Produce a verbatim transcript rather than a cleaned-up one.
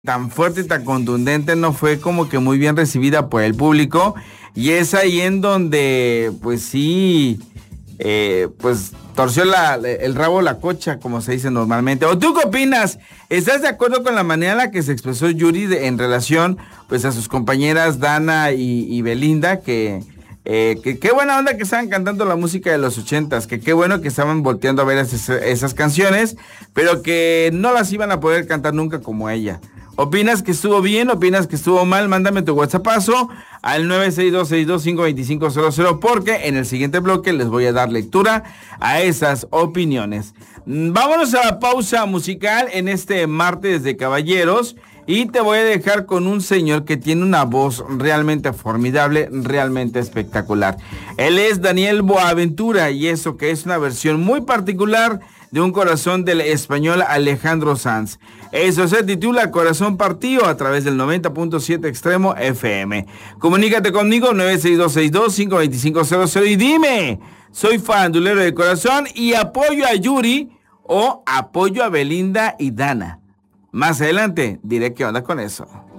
tan fuerte y tan contundente no fue como que muy bien recibida por el público, y es ahí en donde pues sí, eh, pues torció la, el rabo la cocha, como se dice normalmente. ¿O tú qué opinas? ¿Estás de acuerdo con la manera en la que se expresó Yuri de, en relación pues a sus compañeras Dana y, y Belinda, que Eh, que qué buena onda que estaban cantando la música de los ochentas, que qué bueno que estaban volteando a ver esas, esas canciones, pero que no las iban a poder cantar nunca como ella? ¿Opinas que estuvo bien? ¿Opinas que estuvo mal? Mándame tu WhatsAppazo al nueve seis dos seis dos cinco dos cinco cero cero, porque en el siguiente bloque les voy a dar lectura a esas opiniones. Vámonos a la pausa musical en este martes de caballeros. Y te voy a dejar con un señor que tiene una voz realmente formidable, realmente espectacular. Él es Daniel Boaventura, y eso que es una versión muy particular de un corazón del español Alejandro Sanz. Eso se titula Corazón Partido, a través del noventa punto siete Extremo F M. Comunícate conmigo nueve seis dos seis dos cinco dos cinco cero cero y dime, soy farandulero de corazón y apoyo a Yuri o apoyo a Belinda y Dana. Más adelante diré qué onda con eso.